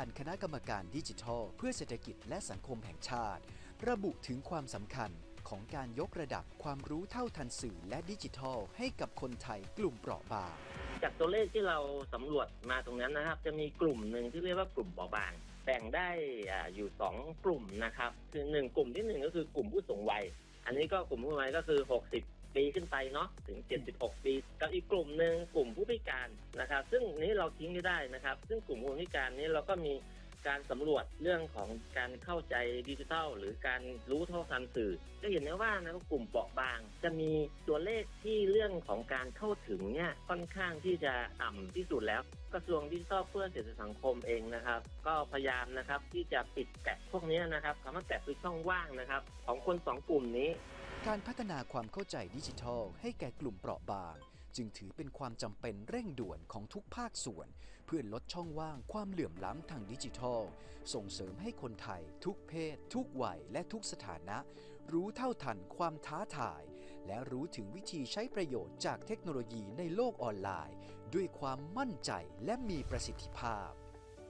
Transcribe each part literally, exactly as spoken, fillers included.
คณะกรรมการดิจิทัลเพื่อเศรษฐกิจและสังคมแห่งชาติระบุถึงความสำคัญของการยกระดับความรู้เท่าทันสื่อและดิจิทัลให้กับคนไทยกลุ่มเปราะบางจากตัวเลขที่เราสำรวจมาตรงนั้นนะครับจะมีกลุ่มหนึ่งที่เรียกว่ากลุ่มเปราะบางแบ่งได้อยู่สองกลุ่มนะครับคือหนึ่งกลุ่มที่หนึ่งก็คือกลุ่มผู้สูงวัยอันนี้ก็กลุ่มผู้สูงวัยก็คือหกสิบปีขึ้นไปเนาะถึงเจ็ดสิบหกปีกับอีกกลุ่มนึงกลุ่มผู้พิการนะครับซึ่งนี้เราทิ้งไม่ได้นะครับซึ่งกลุ่มผู้พิการนี้เราก็มีการสำรวจเรื่องของการเข้าใจดิจิทัลหรือการรู้เท่าทันสื่อจะเห็นได้ว่านะกลุ่มเปราะบางจะมีตัวเลขที่เรื่องของการเข้าถึงเนี่ยค่อนข้างที่จะต่ำที่สุดแล้วกระทรวงดิจิทัลเพื่อเศรษฐกิจสังคมเองนะครับก็พยายามนะครับที่จะปิดแกะพวกนี้นะครับคำว่าแกะคือช่องว่างนะครับของคนสองกลุ่มนี้การพัฒนาความเข้าใจดิจิทัลให้แก่กลุ่มเปราะบางจึงถือเป็นความจำเป็นเร่งด่วนของทุกภาคส่วนเพื่อลดช่องว่างความเหลื่อมล้ำทางดิจิทัลส่งเสริมให้คนไทยทุกเพศทุกวัยและทุกสถานะรู้เท่าทันความท้าทายและรู้ถึงวิธีใช้ประโยชน์จากเทคโนโลยีในโลกออนไลน์ด้วยความมั่นใจและมีประสิทธิภาพ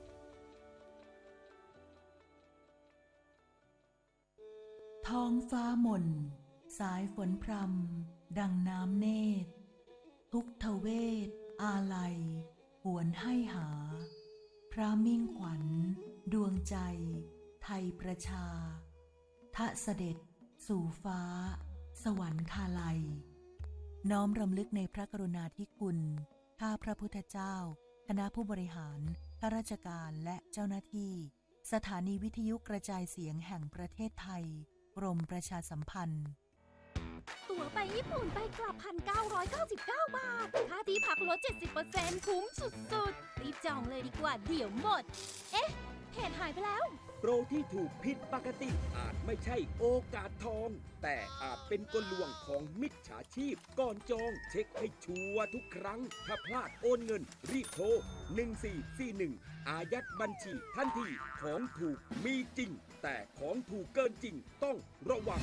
ท้องฟ้ามนสายฝนพรำดังน้ำเนตรทุกทเวทอาลัยหวนให้หาพระมิ่งขวัญดวงใจไทยประชาทะเสด็จสู่ฟ้าสวรรคาลัยน้อมรำลึกในพระกรุณาธิคุณข้าพระพุทธเจ้าคณะผู้บริหารข้าราชการและเจ้าหน้าที่สถานีวิทยุกระจายเสียงแห่งประเทศไทยกรมประชาสัมพันธ์ตั๋วไปญี่ปุ่นไปกลับ หนึ่งพันเก้าร้อยเก้าสิบเก้า บาทค่าที่พักลด เจ็ดสิบเปอร์เซ็นต์ คุ้มสุดๆรีบจองเลยดีกว่าเดี๋ยวหมดเอ๊ะเพจหายไปแล้วโปรที่ถูกผิดปกติอาจไม่ใช่โอกาสทองแต่อาจเป็นกลลวงของมิจฉาชีพก่อนจองเช็คให้ชัวร์ทุกครั้งถ้าพลาดโอนเงินรีบโทรหนึ่งสี่สี่หนึ่งอายัดบัญชีทันทีของถูกมีจริงแต่ของถูกเกินจริงต้องระวัง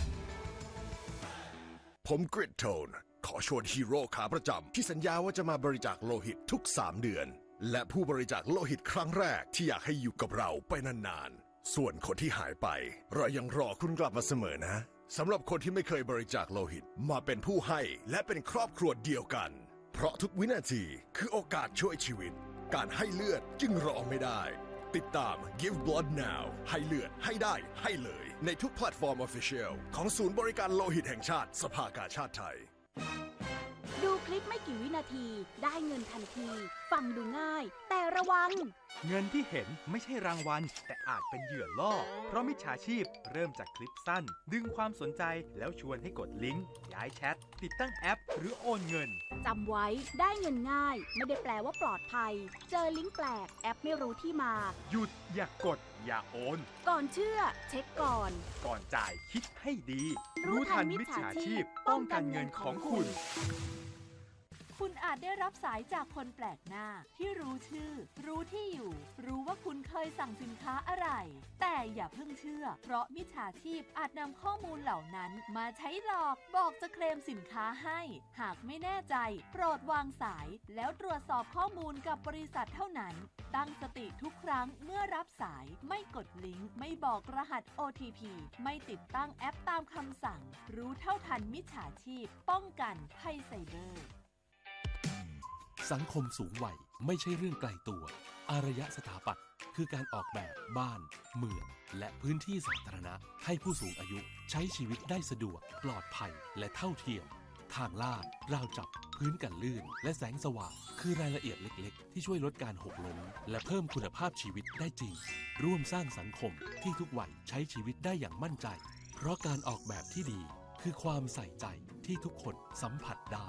ผมกริดโทนขอชวนฮีโร่ขาประจำที่สัญญาว่าจะมาบริจาคโลหิตทุกสามเดือนและผู้บริจาคโลหิตครั้งแรกที่อยากให้อยู่กับเราไปนานๆส่วนคนที่หายไปเรายังรอคุณกลับมาเสมอนะสำหรับคนที่ไม่เคยบริจาคโลหิตมาเป็นผู้ให้และเป็นครอบครัวเดียวกันเพราะทุกวินาทีคือโอกาสช่วยชีวิตการให้เลือดจึงรอไม่ได้ติดตาม Give Blood Now ให้เลือดให้ได้ให้เลยในทุกแพลตฟอร์ม Official ของศูนย์บริการโลหิตแห่งชาติสภากาชาดไทยดูคลิปไม่กี่วินาทีได้เงินทันทีฟังดูง่ายแต่ระวังเงินที่เห็นไม่ใช่รางวัลแต่อาจเป็นเหยื่อล่อเพราะมิจฉาชีพเริ่มจากคลิปสั้นดึงความสนใจแล้วชวนให้กดลิงก์ย้ายแชทติดตั้งแอปหรือโอนเงินจำไว้ได้เงินง่ายไม่ได้แปลว่าปลอดภัยเจอลิงก์แปลกแอปไม่รู้ที่มาหยุดอย่ากกดอย่าโอนก่อนเชื่อเช็คก่อนก่อนจ่ายคิดให้ดีรู้ทันมิจฉาชีพป้องกันเงินของคุณคุณอาจได้รับสายจากคนแปลกหน้าที่รู้ชื่อรู้ที่อยู่รู้ว่าคุณเคยสั่งสินค้าอะไรแต่อย่าเพิ่งเชื่อเพราะมิจฉาชีพอาจนำข้อมูลเหล่านั้นมาใช้หลอกบอกจะเคลมสินค้าให้หากไม่แน่ใจโปรดวางสายแล้วตรวจสอบข้อมูลกับบริษัทเท่านั้นตั้งสติทุกครั้งเมื่อรับสายไม่กดลิงก์ไม่บอกรหัส โอ ที พี ไม่ติดตั้งแอปตามคำสั่งรู้เท่าทันมิจฉาชีพป้องกันภัยไซเบอร์สังคมสูงวัยไม่ใช่เรื่องไกลตัวอารยสถาปัตย์คือการออกแบบบ้านเมืองและพื้นที่สาธารณะให้ผู้สูงอายุใช้ชีวิตได้สะดวกปลอดภัยและเท่าเทียมทางลาดราวจับพื้นกันลื่นและแสงสว่างคือรายละเอียดเล็กๆที่ช่วยลดการหกล้มและเพิ่มคุณภาพชีวิตได้จริงร่วมสร้างสังคมที่ทุกวัยใช้ชีวิตได้อย่างมั่นใจเพราะการออกแบบที่ดีคือความใส่ใจที่ทุกคนสัมผัสได้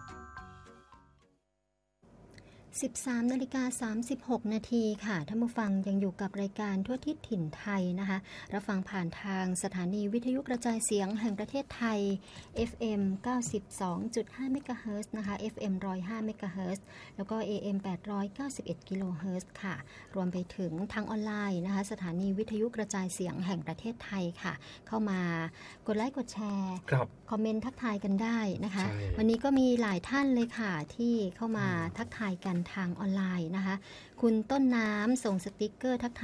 สิบสามนาฬิกาสามสิบหกนาทีค่ะท่านผู้ฟังยังอยู่กับรายการทั่วทิศถิ่นไทยนะคะรับฟังผ่านทางสถานีวิทยุกระจายเสียงแห่งประเทศไทย เอฟ เอ็ม เก้าสิบสองจุดห้า เมกะเฮิรตซ์นะคะ เอฟ เอ็ม หนึ่งร้อยห้า เมกะเฮิรตซ์แล้วก็ เอ เอ็ม แปดร้อยเก้าสิบเอ็ด กิโลเฮิรตซ์ค่ะรวมไปถึงทางออนไลน์นะคะสถานีวิทยุกระจายเสียงแห่งประเทศไทยค่ะเข้ามากดไลค์กดแชร์คอมเมนต์ทักทายกันได้นะคะวันนี้ก็มีหลายท่านเลยค่ะที่เข้ามาทักทายกันทางออนไลน์นะคะคุณต้นน้ำส่งสติ๊กเกอร์ทักทาย